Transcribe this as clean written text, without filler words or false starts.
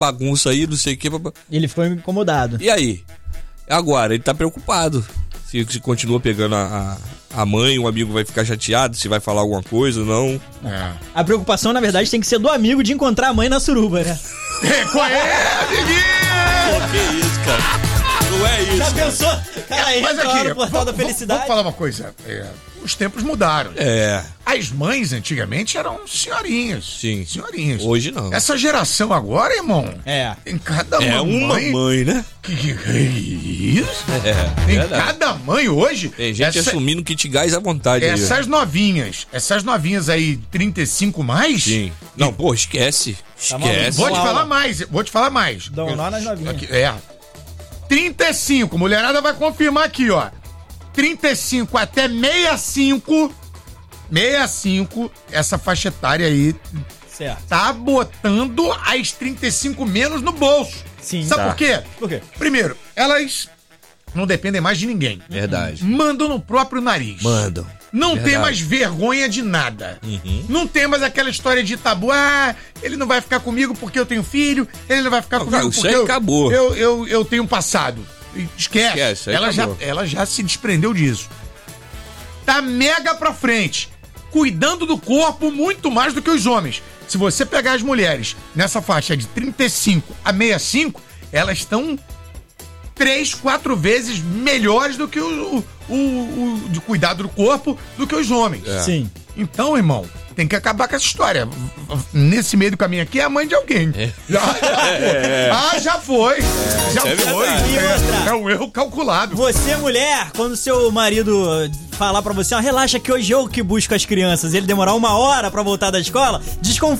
bagunça aí, não sei o que. Ele ficou incomodado. E aí? Agora, ele tá preocupado. Se continua pegando a mãe, o amigo vai ficar chateado, se vai falar alguma coisa, não. A preocupação, na verdade, tem que ser do amigo de encontrar a mãe na suruba, né? Qual é, amiguinho? Que isso, cara? Não é isso. Já pensou? Cara, Mas aqui, no portal da felicidade. Vamos falar uma coisa. Os tempos mudaram. As mães antigamente eram senhorinhas. Sim. Senhorinhas. Hoje não. Essa geração agora, irmão. Tem cada uma mãe, né? Que isso? Tem cada mãe hoje. Tem gente assumindo kit gás à vontade. Essas novinhas aí, 35 mais? Sim. Não, pô, esquece. Esquece. Vou te falar mais. Dão nó nas novinhas. 35, mulherada vai confirmar aqui, ó. 35 até 65, essa faixa etária aí certo. Tá botando as 35 menos no bolso. Sim. Sabe por quê? Por quê? Primeiro, elas não dependem mais de ninguém. Verdade. Mandam no próprio nariz. Mandam. Não tem mais vergonha de nada. Não tem mais aquela história de tabu. Ele não vai ficar comigo porque eu tenho filho. Ele não vai ficar comigo porque acabou. Eu tenho um passado. Esquece. Ela já se desprendeu disso. Tá mega pra frente. Cuidando do corpo muito mais do que os homens. Se você pegar as mulheres nessa faixa de 35 a 65, elas estão 3, 4 vezes melhores do que o de cuidado do corpo do que os homens. Sim. Então, irmão, tem que acabar com essa história. Nesse meio do caminho aqui é a mãe de alguém. Já foi. Já foi. É um erro calculado. Você, mulher, quando seu marido falar pra você, relaxa que hoje eu que busco as crianças, ele demorar 1 hora pra voltar da escola, desconfia.